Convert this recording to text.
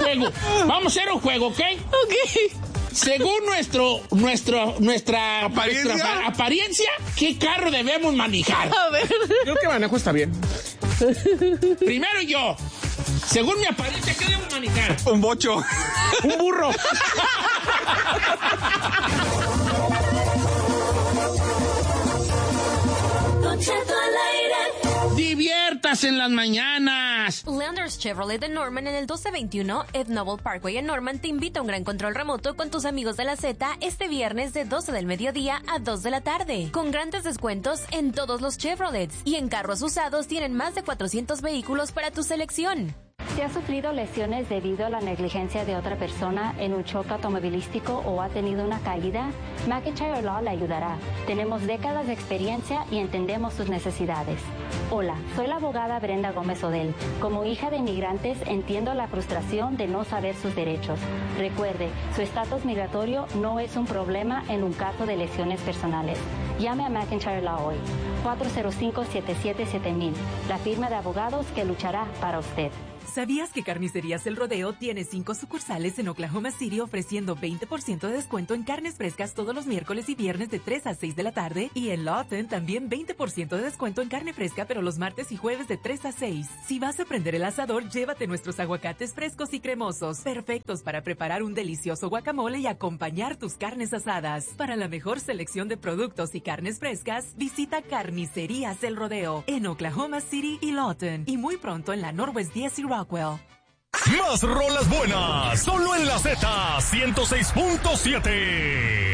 juego. Vamos a hacer un juego, ¿ok? Ok. Según nuestra apariencia, ¿qué carro debemos manejar? A ver. Creo que manejo está bien. Primero yo. Según mi apariencia, ¿qué debo manejar? Un bocho. Un burro. Diviértase en las mañanas. Landers Chevrolet de Norman en el 1221 Ed Noble Parkway en Norman te invita a un gran control remoto con tus amigos de la Z este viernes de 12 del mediodía a 2 de la tarde. Con grandes descuentos en todos los Chevrolets y en carros usados tienen más de 400 vehículos para tu selección. Si ha sufrido lesiones debido a la negligencia de otra persona en un choque automovilístico o ha tenido una caída, McIntyre Law le ayudará. Tenemos décadas de experiencia y entendemos sus necesidades. Hola, soy la abogada Brenda Gómez Odell. Como hija de inmigrantes, entiendo la frustración de no saber sus derechos. Recuerde, su estatus migratorio no es un problema en un caso de lesiones personales. Llame a McIntyre Law hoy. 405-777000. La firma de abogados que luchará para usted. ¿Sabías que Carnicerías El Rodeo tiene 5 sucursales en Oklahoma City ofreciendo 20% de descuento en carnes frescas todos los miércoles y viernes de 3 a 6 de la tarde? Y en Lawton también 20% de descuento en carne fresca, pero los martes y jueves de 3 a 6. Si vas a prender el asador, llévate nuestros aguacates frescos y cremosos, perfectos para preparar un delicioso guacamole y acompañar tus carnes asadas. Para la mejor selección de productos y carnes frescas, visita Carnicerías El Rodeo en Oklahoma City y Lawton. Y muy pronto en la Northwest 10 y Rockwell. Más rolas buenas, solo en la Z 106.7.